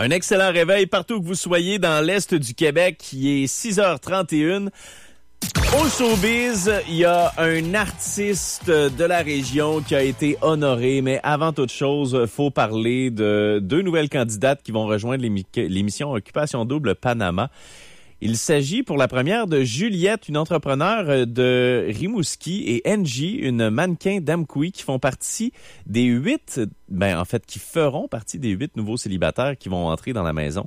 Un excellent réveil partout que vous soyez dans l'Est du Québec. Il est 6h31. Au showbiz, il y a un artiste de la région qui a été honoré, mais avant toute chose, faut parler de deux nouvelles candidates qui vont rejoindre l'émission Occupation Double Panama. Il s'agit pour la première de Juliette, une entrepreneure de Rimouski, et Angie, une mannequin d'Amqui, qui font partie des qui feront partie des 8 nouveaux célibataires qui vont entrer dans la maison.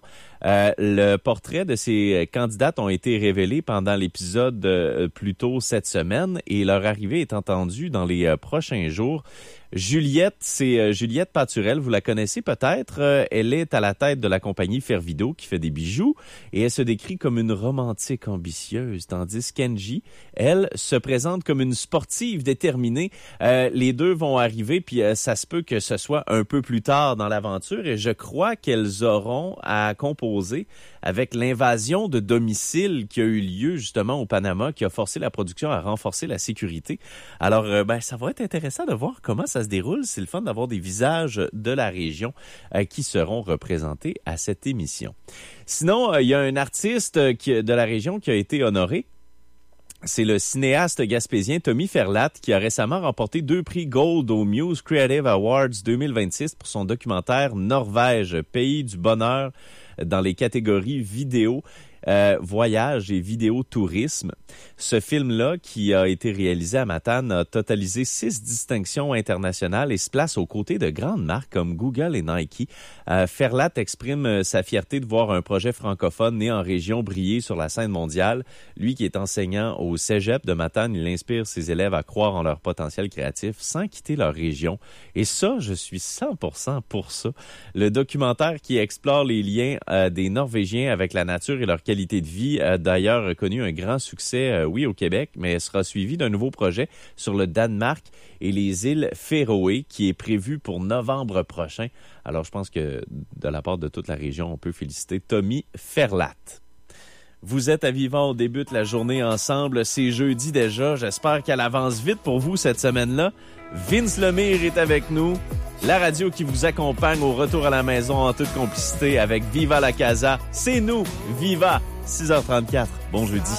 Le portrait de ces candidates ont été révélés pendant l'épisode plus tôt cette semaine et leur arrivée est entendue dans les prochains jours. Juliette, c'est Juliette Paturel, vous la connaissez peut-être. Elle est à la tête de la compagnie Fervido qui fait des bijoux et elle se décrit comme une romantique ambitieuse, tandis qu'Angie, elle, se présente comme une sportive déterminée. Les deux vont arriver, puis ça se peut que ce soit un peu plus tard dans l'aventure et je crois qu'elles auront à composer avec l'invasion de domicile qui a eu lieu justement au Panama, qui a forcé la production à renforcer la sécurité. Alors, ça va être intéressant de voir comment ça se déroule. C'est le fun d'avoir des visages de la région qui seront représentés à cette émission. Sinon, il y a un artiste de la région qui a été honoré. C'est le cinéaste gaspésien Tommy Ferlatte qui a récemment remporté 2 prix Gold au Muse Creative Awards 2026 pour son documentaire Norvège, pays du bonheur dans les catégories vidéo, voyage et vidéo tourisme. Ce film-là, qui a été réalisé à Matane, a totalisé 6 distinctions internationales et se place aux côtés de grandes marques comme Google et Nike. Ferlatte exprime sa fierté de voir un projet francophone né en région briller sur la scène mondiale. Lui qui est enseignant au Cégep de Matane, il inspire ses élèves à croire en leur potentiel créatif sans quitter leur région. Et ça, je suis 100% pour ça. Le documentaire qui explore les liens des Norvégiens avec la nature et leur qualité de vie a d'ailleurs connu un grand succès, au Québec, mais sera suivi d'un nouveau projet sur le Danemark et les îles Féroé qui est prévu pour novembre prochain. Alors, je pense que de la part de toute la région, on peut féliciter Tommy Ferlatte. Vous êtes à Vivant, on débute la journée ensemble. C'est jeudi déjà. J'espère qu'elle avance vite pour vous cette semaine-là. Vince Lemire est avec nous. La radio qui vous accompagne au retour à la maison en toute complicité avec Viva la Casa. C'est nous, Viva, 6h34. Bon jeudi.